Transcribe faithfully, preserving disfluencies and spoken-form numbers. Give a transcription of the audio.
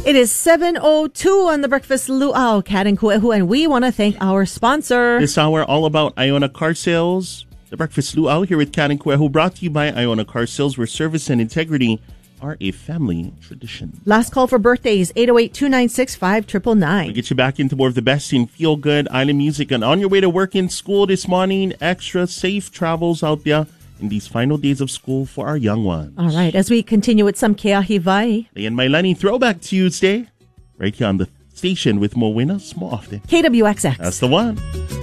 It is seven oh two on the Breakfast Luau, Kat and Kuehu, and we want to thank our sponsor. This hour all about Iona Car Sales. The Breakfast Luau here with Kat and Kuehu, brought to you by Iona Car Sales, where service and integrity are a family tradition. Last call for birthdays, eight oh eight, two nine six, five nine nine. We'll get you back into more of the best in feel-good island music. And on your way to work and school this morning, extra safe travels out there in these final days of school for our young ones. All right, as we continue with some Kea Hivai. And Mailani Throwback Tuesday, right here on the station with more winners more often. K W X X. That's the one.